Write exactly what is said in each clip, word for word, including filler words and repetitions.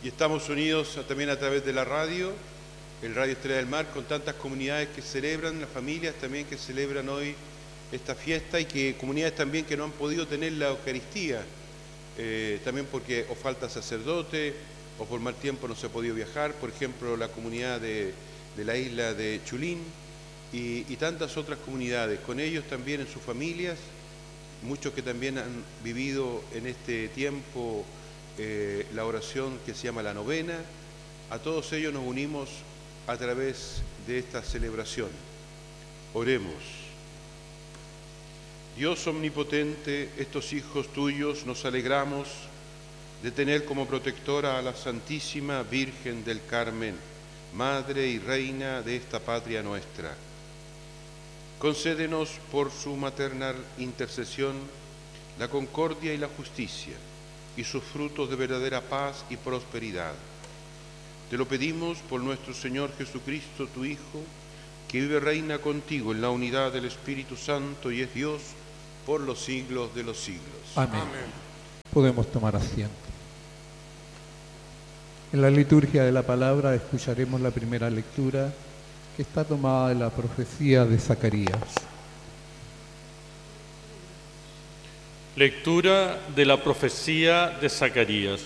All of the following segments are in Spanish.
estamos unidos también a través de la radio, el Radio Estrella del Mar, con tantas comunidades que celebran, las familias también que celebran hoy esta fiesta, y que comunidades también que no han podido tener la Eucaristía, eh, también porque o falta sacerdote o por mal tiempo no se ha podido viajar, por ejemplo la comunidad de, de la isla de Chulín y, y tantas otras comunidades, con ellos también en sus familias, muchos que también han vivido en este tiempo eh, la oración que se llama la novena. A todos ellos nos unimos a través de esta celebración. Oremos. Dios omnipotente, estos hijos tuyos nos alegramos de tener como protectora a la Santísima Virgen del Carmen, Madre y Reina de esta patria nuestra. Concédenos por su maternal intercesión la concordia y la justicia y sus frutos de verdadera paz y prosperidad. Te lo pedimos por nuestro Señor Jesucristo, tu Hijo, que vive y reina contigo en la unidad del Espíritu Santo y es Dios por los siglos de los siglos. Amén. Amén. Podemos tomar asiento. En la liturgia de la palabra escucharemos la primera lectura, que está tomada de la profecía de Zacarías. Lectura de la profecía de Zacarías.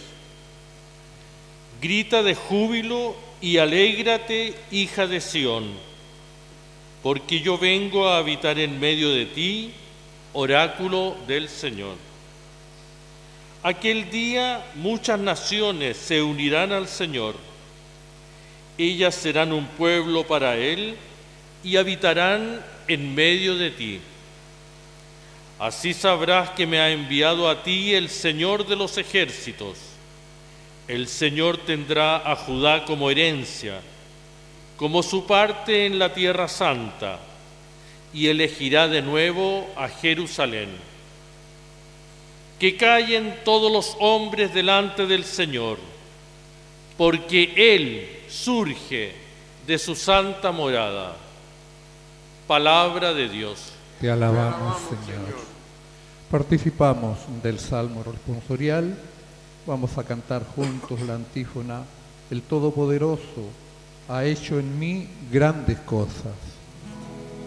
Grita de júbilo y alégrate, hija de Sión, porque yo vengo a habitar en medio de ti, oráculo del Señor. Aquel día muchas naciones se unirán al Señor. Ellas serán un pueblo para Él y habitarán en medio de ti. Así sabrás que me ha enviado a ti el Señor de los ejércitos. El Señor tendrá a Judá como herencia, como su parte en la tierra santa, y elegirá de nuevo a Jerusalén. Que callen todos los hombres delante del Señor, porque Él surge de su santa morada. Palabra de Dios. Te alabamos, Señor. Participamos del Salmo responsorial. Vamos a cantar juntos la antífona: El Todopoderoso ha hecho en mí grandes cosas.